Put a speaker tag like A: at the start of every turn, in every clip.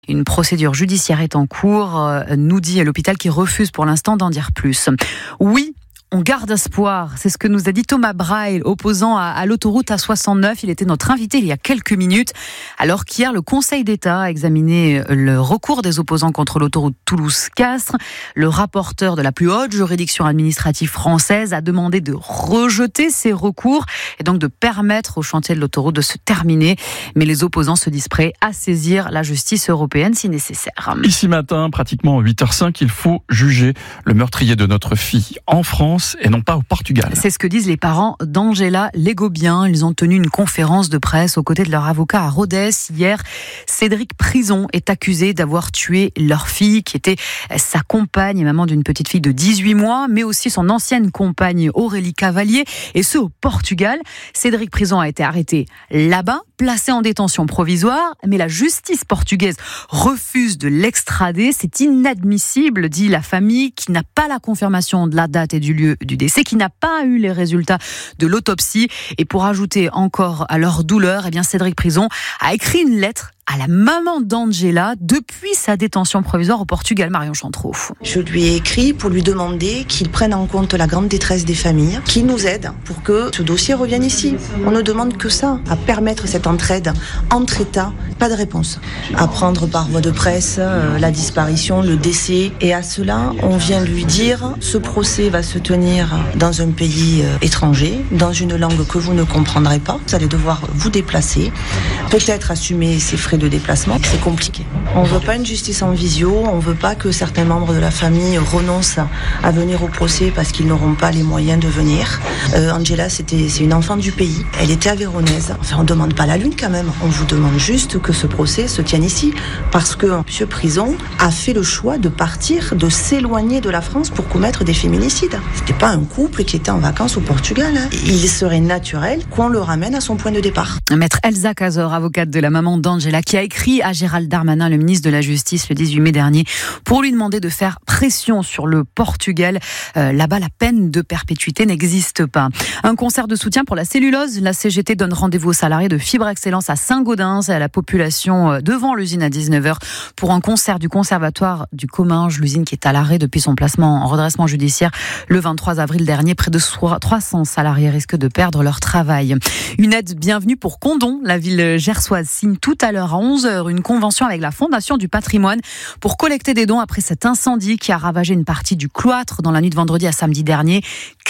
A: Une procédure judiciaire est en cours, nous dit l'hôpital qui refuse pour l'instant d'en dire plus. Oui, on garde espoir, c'est ce que nous a dit Thomas Brail, opposant à l'autoroute A69. Il était notre invité il y a quelques minutes, alors qu'hier le Conseil d'État a examiné le recours des opposants contre l'autoroute Toulouse-Castres. Le rapporteur de la plus haute juridiction administrative française a demandé de rejeter ces recours et donc de permettre au chantier de l'autoroute de se terminer. Mais les opposants se disent prêts à saisir la justice européenne si nécessaire.
B: Ici matin, pratiquement à 8h05, il faut juger le meurtrier de notre fille en France et non pas au Portugal.
A: C'est ce que disent les parents d'Angela Legobien. Ils ont tenu une conférence de presse aux côtés de leur avocat à Rodez. Hier, Cédric Prison est accusé d'avoir tué leur fille, qui était sa compagne et maman d'une petite fille de 18 mois, mais aussi son ancienne compagne Aurélie Cavalier, et ce au Portugal. Cédric Prison a été arrêté là-bas, placé en détention provisoire, mais la justice portugaise refuse de l'extrader. C'est inadmissible, dit la famille, qui n'a pas la confirmation de la date et du lieu du décès, qui n'a pas eu les résultats de l'autopsie. Et pour ajouter encore à leur douleur, eh bien Cédric Prison a écrit une lettre à la maman d'Angela depuis sa détention provisoire au Portugal. Marion Chantreau.
C: Je lui ai écrit pour lui demander qu'il prenne en compte la grande détresse des familles, qu'il nous aide pour que ce dossier revienne ici. On ne demande que ça, à permettre cette entraide entre États. Pas de réponse. Apprendre par voie de presse la disparition, le décès. Et à cela, on vient lui dire ce procès va se tenir dans un pays étranger, dans une langue que vous ne comprendrez pas. Vous allez devoir vous déplacer, peut-être assumer ses frais de déplacement. C'est compliqué. On ne veut pas une justice en visio, on ne veut pas que certains membres de la famille renoncent à venir au procès parce qu'ils n'auront pas les moyens de venir. Angela, c'est une enfant du pays. Elle était avéronaise. Enfin, on ne demande pas la lune quand même. On vous demande juste que ce procès se tienne ici. Parce que M. Prison a fait le choix de partir, de s'éloigner de la France pour commettre des féminicides. C'était pas un couple qui était en vacances au Portugal. Il serait naturel qu'on le ramène à son point de départ.
A: Maître Elsa Cazor, avocate de la maman d'Angela, qui a écrit à Gérald Darmanin, le ministre de la Justice, le 18 mai dernier, pour lui demander de faire pression sur le Portugal. Là-bas, la peine de perpétuité n'existe pas. Un concert de soutien pour la cellulose. La CGT donne rendez-vous aux salariés de Fibre Excellence à Saint-Gaudens et à la population devant l'usine à 19h pour un concert du Conservatoire du Comminges, l'usine qui est à l'arrêt depuis son placement en redressement judiciaire le 23 avril dernier. Près de 300 salariés risquent de perdre leur travail. Une aide bienvenue pour Condom. La ville gersoise signe tout à l'heure à 11h une convention avec la Fondation du Patrimoine pour collecter des dons après cet incendie qui a ravagé une partie du cloître dans la nuit de vendredi à samedi dernier.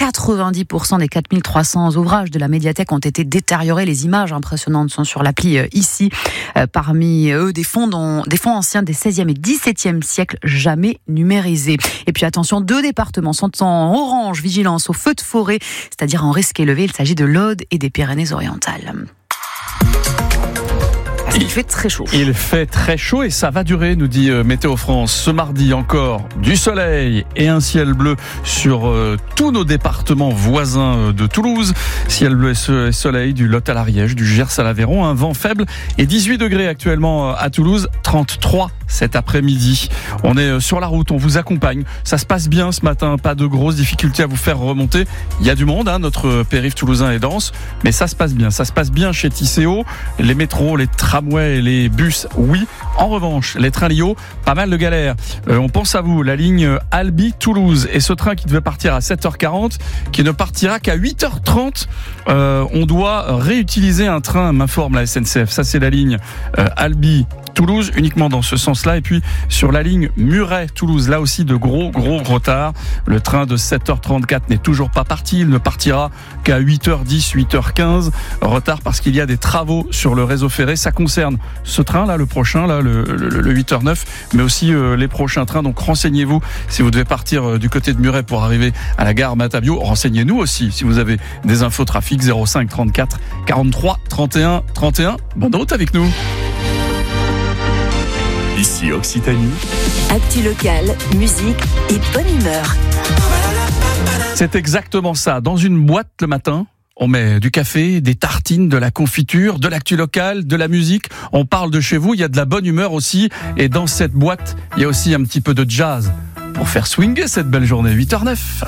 A: 90% des 4300 ouvrages de la médiathèque ont été détériorés. Les images impressionnantes sont sur l'appli ici. Parmi eux, des fonds anciens des 16e et 17e siècles jamais numérisés. Et puis attention, 2 départements sont en orange vigilance au feu de forêt, c'est-à-dire en risque élevé. Il s'agit de l'Aude et des Pyrénées-Orientales. Il fait très chaud.
B: Il fait très chaud et ça va durer, nous dit Météo France. Ce mardi encore, du soleil et un ciel bleu sur tous nos départements voisins de Toulouse. Ciel bleu et soleil du Lot à l'Ariège, du Gers à l'Aveyron. Un vent faible et 18 degrés actuellement à Toulouse, 33 cet après-midi. On est sur la route, on vous accompagne. Ça se passe bien ce matin, pas de grosses difficultés à vous faire remonter. Il y a du monde, notre périph' toulousain est dense, mais ça se passe bien. Ça se passe bien chez Tisséo. Les métros, les tramways et les bus, oui. En revanche, les trains Lio, pas mal de galères. On pense à vous, la ligne Albi-Toulouse. Et ce train qui devait partir à 7h40, qui ne partira qu'à 8h30. On doit réutiliser un train, m'informe la SNCF. Ça, c'est la ligne Albi-Toulouse, uniquement dans ce sens-là. Et puis, sur la ligne Muret-Toulouse, là aussi, de gros retards. Le train de 7h34 n'est toujours pas parti. Il ne partira qu'à 8h10, 8h15. Retard parce qu'il y a des travaux sur le réseau ferré. Ça concerne ce train-là, le prochain, là, le 8h09, mais aussi les prochains trains. Donc, renseignez-vous si vous devez partir du côté de Muret pour arriver à la gare Matavio. Renseignez-nous aussi si vous avez des infos trafic 05 34 43 31 31. Bonne route avec nous. Ici Occitanie.
D: Actu local, musique et bonne humeur.
B: C'est exactement ça. Dans une boîte le matin, on met du café, des tartines, de la confiture, de l'actu locale, de la musique. On parle de chez vous, il y a de la bonne humeur aussi. Et dans cette boîte, il y a aussi un petit peu de jazz pour faire swinger cette belle journée. 8h09.